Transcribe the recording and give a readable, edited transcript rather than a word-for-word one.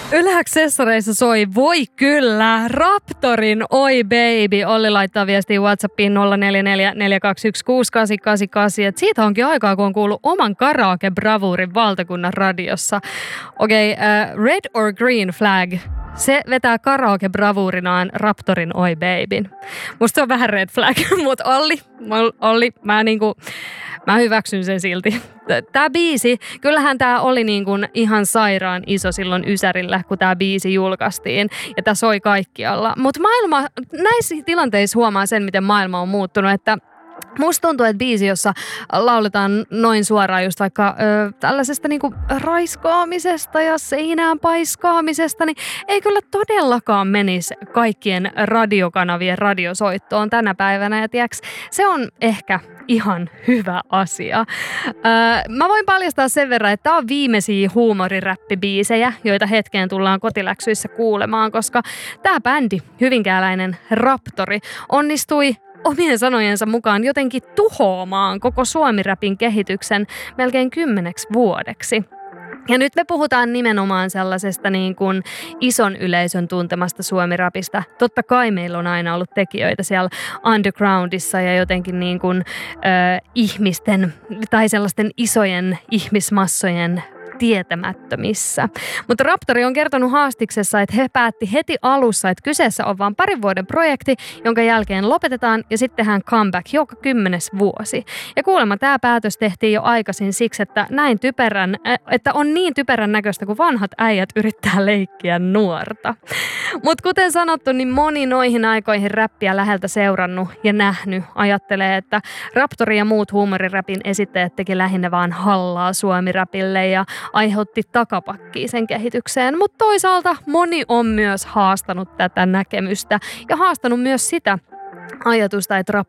Yläksessoreissa soi, voi kyllä, Raptorin Oi Baby. Olli laittaa viestiä WhatsAppiin 0444216888, että siitä onkin aikaa, kun on kuullut oman karaoke-bravuurin valtakunnan radiossa. Okei, Red or Green Flag. Se vetää karaoke-bravuurinaan Raptorin Oi Babyn. Musta se on vähän red flag, mutta Olli, mä hyväksyn sen silti. Tää biisi, kyllähän tää oli ihan sairaan iso silloin Ysärillä, kun tää biisi julkaistiin. Ja tää soi kaikkialla. Mutta näissä tilanteissa huomaa sen, miten maailma on muuttunut, että musta tuntuu, että biisi, jossa lauletaan noin suoraan just vaikka tällaisesta raiskaamisesta ja seinään paiskaamisesta, niin ei kyllä todellakaan menisi kaikkien radiokanavien radiosoittoon tänä päivänä. Ja tiiäks, se on ehkä ihan hyvä asia. Mä voin paljastaa sen verran, että tää on viimeisiä huumoriräppibiisejä, joita hetkeen tullaan kotiläksyissä kuulemaan, koska tää bändi, hyvinkääläinen Raptori, onnistui omien sanojensa mukaan jotenkin tuhoamaan koko suomiräpin kehityksen melkein 10 vuodeksi. Ja nyt me puhutaan nimenomaan sellaisesta ison yleisön tuntemasta suomirapista. Totta kai meillä on aina ollut tekijöitä siellä undergroundissa ja jotenkin ihmisten tai sellaisten isojen ihmismassojen tietämättömissä. Mutta Raptori on kertonut haastiksessa, että he päätti heti alussa, että kyseessä on vain parin vuoden projekti, jonka jälkeen lopetetaan ja sitten tehdään comeback joka 10. vuosi. Ja kuulemma tämä päätös tehtiin jo aikaisin siksi, että on niin typerän näköistä, kun vanhat äijät yrittää leikkiä nuorta. Mutta kuten sanottu, niin moni noihin aikoihin räppiä läheltä seurannut ja nähnyt ajattelee, että Raptori ja muut huumoriräpin esittäjät teki lähinnä vaan hallaa suomiräpille ja aiheutti takapakkia sen kehitykseen, mutta toisaalta moni on myös haastanut tätä näkemystä ja haastanut myös sitä ajatusta, että